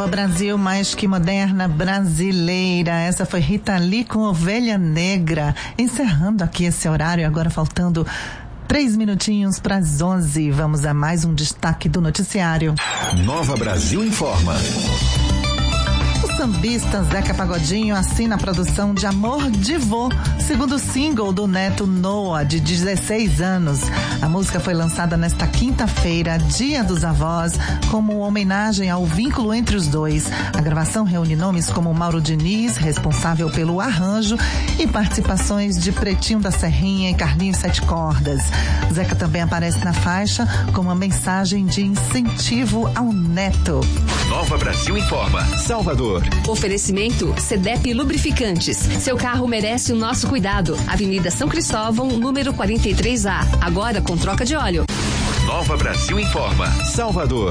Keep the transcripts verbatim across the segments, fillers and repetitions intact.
Brasil, mais que moderna brasileira. Essa foi Rita Lee com Ovelha Negra. Encerrando aqui esse horário, agora faltando três minutinhos para as onze. Vamos a mais um destaque do noticiário. Nova Brasil informa. O sambista Zeca Pagodinho assina a produção de Amor de Vô, segundo single do neto Noah, de dezesseis anos. A música foi lançada nesta quinta-feira, Dia dos Avós, como homenagem ao vínculo entre os dois. A gravação reúne nomes como Mauro Diniz, responsável pelo arranjo, e participações de Pretinho da Serrinha e Carlinhos Sete Cordas. Zeca também aparece na faixa com uma mensagem de incentivo ao neto. Nova Brasil informa. Salvador. Oferecimento Cedep Lubrificantes. Seu carro merece o nosso cuidado. Avenida São Cristóvão, número quarenta e três A. Agora com troca de óleo. Nova Brasil informa. Salvador.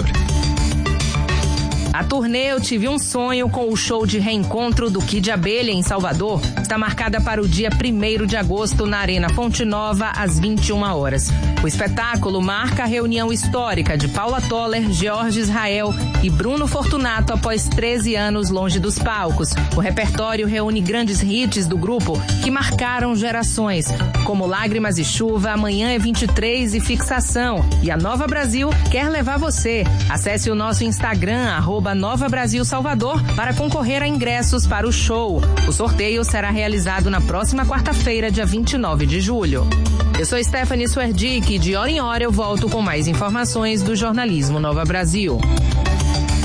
A turnê Eu Tive um Sonho, com o show de reencontro do Kid Abelha em Salvador, está marcada para o dia primeiro de agosto na Arena Fonte Nova, às vinte e uma horas. O espetáculo marca a reunião histórica de Paula Toller, George Israel e Bruno Fortunato após treze anos longe dos palcos. O repertório reúne grandes hits do grupo que marcaram gerações, como Lágrimas e Chuva, Amanhã é vinte e três e Fixação. E a Nova Brasil quer levar você. Acesse o nosso Instagram, arroba Nova Brasil Salvador, para concorrer a ingressos para o show. O sorteio será realizado na próxima quarta-feira, dia vinte e nove de julho. Eu sou Stephanie Suerdick e de hora em hora eu volto com mais informações do jornalismo Nova Brasil.